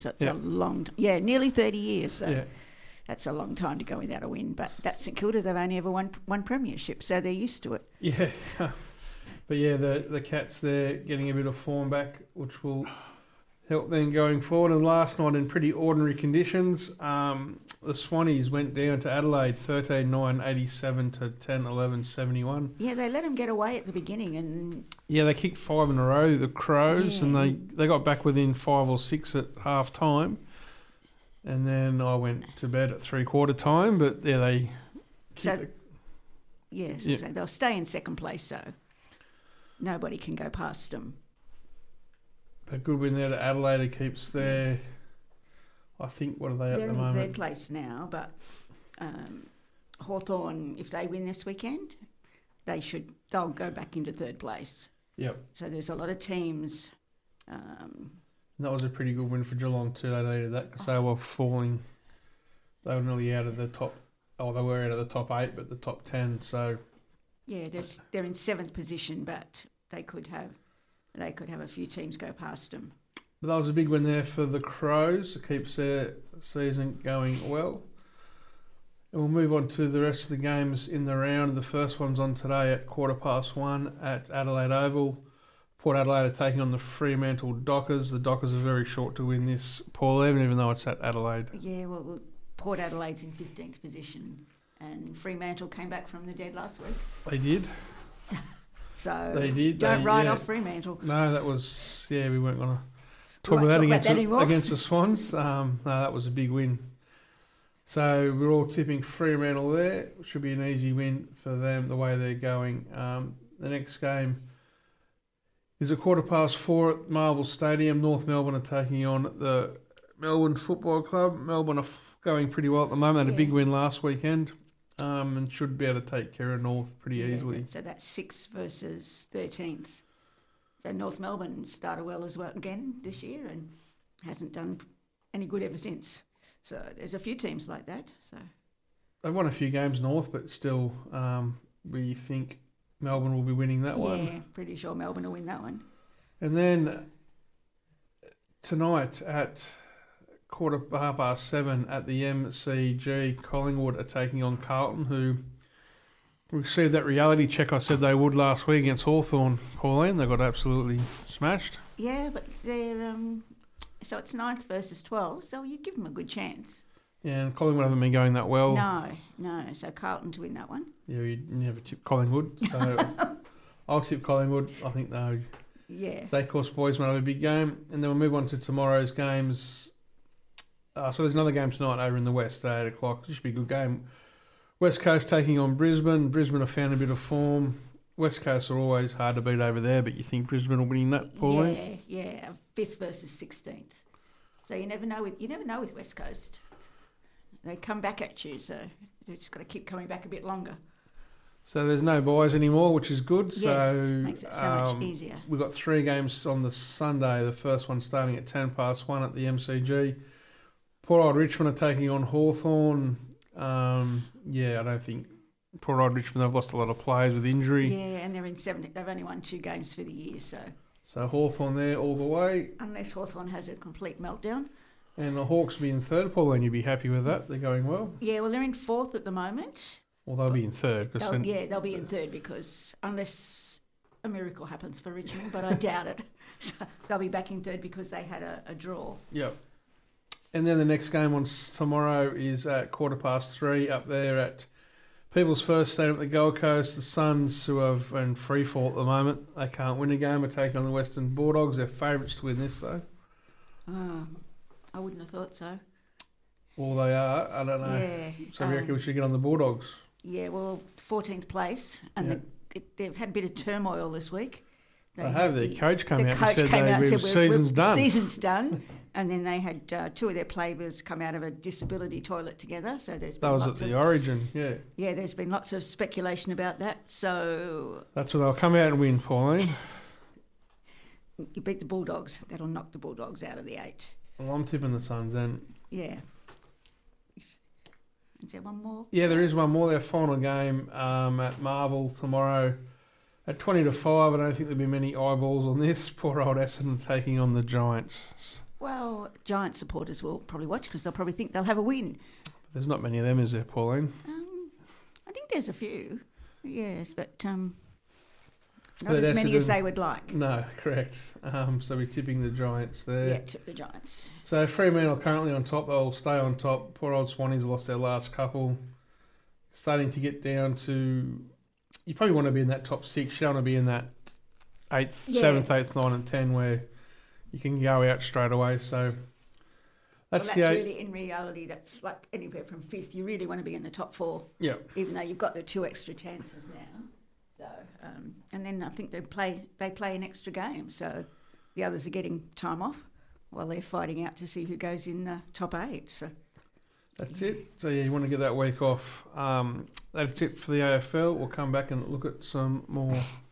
So it's a long time. Yeah, nearly 30 years. So that's a long time to go without a win. But that's St Kilda. They've only ever won one premiership, so they're used to it. Yeah. But yeah, the Cats, they're getting a bit of form back, which will help them going forward. And last night, in pretty ordinary conditions, the Swannies went down to Adelaide 13-9, 87 to 10-11, 71. Yeah, they let them get away at the beginning. And yeah, they kicked 5 in a row, the Crows, and they got back within 5 or 6 at half time. And then I went to bed at three-quarter time, but yeah, they... So they'll stay in second place, so nobody can go past them. A good win there to Adelaide. It keeps their... I think, what are they at the moment? They're in third place now, but Hawthorn, if they win this weekend, they'll go back into third place. Yep. So there's a lot of teams... that was a pretty good win for Geelong too. They needed that because they were falling. They were nearly out of the top... Oh, they were out of the top 8, but the top 10, so... Yeah, they're in 7th position, but they could have a few teams go past them. But that was a big win there for the Crows. It keeps their season going well. And we'll move on to the rest of the games in the round. The first one's on today at 1:15 at Adelaide Oval. Port Adelaide are taking on the Fremantle Dockers. The Dockers are very short to win this, Paul, even though it's at Adelaide. Yeah, well, Port Adelaide's in 15th position, and Fremantle came back from the dead last week. They did. So they did. Don't write off Fremantle. No, that was... Yeah, we weren't going to talk about that against the Swans. No, that was a big win. So we're all tipping Fremantle there. Should be an easy win for them the way they're going. The next game is at 4:15 at Marvel Stadium. North Melbourne are taking on the Melbourne Football Club. Melbourne are going pretty well at the moment. They had a big win last weekend and should be able to take care of North pretty easily. So that's 6th versus 13th. So North Melbourne started well again this year and hasn't done any good ever since. So there's a few teams like that. So they've won a few games North, but still we think Melbourne will be winning that one. Yeah, pretty sure Melbourne will win that one. And then tonight at 7:15 at the MCG, Collingwood are taking on Carlton, who received that reality check I said they would last week against Hawthorn, Pauline. They got absolutely smashed. Yeah, but they're... So it's 9th versus 12th, so you give them a good chance. Yeah, and Collingwood haven't been going that well. No. So Carlton to win that one. Yeah, you never tip Collingwood, so I'll tip Collingwood. I think they course boys might have a big game. And then we'll move on to tomorrow's games. So there's another game tonight over in the West at 8 o'clock. This should be a good game. West Coast taking on Brisbane. Brisbane have found a bit of form. West Coast are always hard to beat over there, but you think Brisbane will win that, Pauline? Yeah, 5th versus 16th. So you never know with West Coast. They come back at you, so they've just got to keep coming back a bit longer. So there's no buys anymore, which is good. Yes, makes it so much easier. We've got 3 games on the Sunday. The first one starting at 1:10 at the MCG. Port Old Richmond are taking on Hawthorn. I don't think Port Old Richmond, they've lost a lot of players with injury. Yeah, and they're in 7th. They've only won 2 games for the year, so Hawthorn there all the way. Unless Hawthorn has a complete meltdown. And the Hawks will be in 3rd, Paul, and you'd be happy with that. They're going well. Yeah, well, they're in 4th at the moment. Well, they'll be in 3rd. They'll be in 3rd because unless a miracle happens for Richmond, but I doubt it. So they'll be back in 3rd because they had a draw. Yep. And then the next game on tomorrow is at 3:15 up there at People's First Stadium at the Gold Coast. The Suns, who are in free fall at the moment, they can't win a game, are taking on the Western Bulldogs. They're favourites to win this, though. I wouldn't have thought so. Well, they are. I don't know. Yeah, so we reckon we should get on the Bulldogs. Yeah, well, 14th place, and they've had a bit of turmoil this week. They have. Their coach came out and said season's done. Season's done. And then they had 2 of their players come out of a disability toilet together. So there's been that was at the Origin, yeah. Yeah, there's been lots of speculation about that. So that's where they'll come out and win, Pauline. You beat the Bulldogs. That'll knock the Bulldogs out of the 8. Well, I'm tipping the Suns then. Yeah. Is there one more? Yeah, there is one more. Their final game at Marvel tomorrow at 20-5. I don't think there'll be many eyeballs on this. Poor old Essendon taking on the Giants. Well, Giant supporters will probably watch because they'll probably think they'll have a win. There's not many of them, is there, Pauline? I think there's a few, yes, but not as many as they would like. No, correct. So we're tipping the Giants there. Yeah, tip the Giants. So Fremantle currently on top. They'll stay on top. Poor old Swannies lost their last couple. Starting to get down to... You probably want to be in that top 6. You don't want to be in that 7th, 8th, 9 and 10 where you can go out straight away. So that's really, in reality, that's like anywhere from 5th. You really want to be in the top 4. Yeah. Even though you've got the 2 extra chances now. So, and then I think they play an extra game, so the others are getting time off while they're fighting out to see who goes in the top 8. So that's it. So yeah, you want to get that week off. That's it for the AFL. We'll come back and look at some more